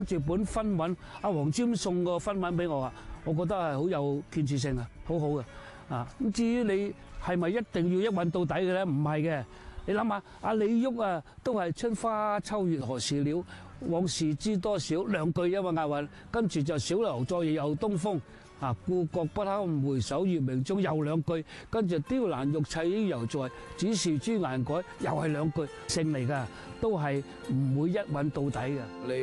住本分韻，阿黃霑送個分韻俾我啊，我覺得係好有建設性啊，好好嘅啊。咁至於你係咪一定要一韻到底嘅咧？唔係嘅，你諗下，阿李煜啊，都係春花秋月何時了，往事知多少兩句啊嘛押韻，跟住就小樓昨夜又東風。啊！故國不堪回首月明中又兩句，跟住雕欄玉砌猶在，只是朱顏改又係兩句，性嚟㗎，都係唔會一韻到底嘅。